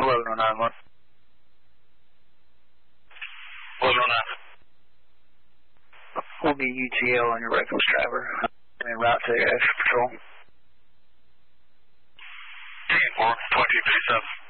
1109. 1109. We'll be UTL on your reckless driver en route to extra patrol. 4, 2237.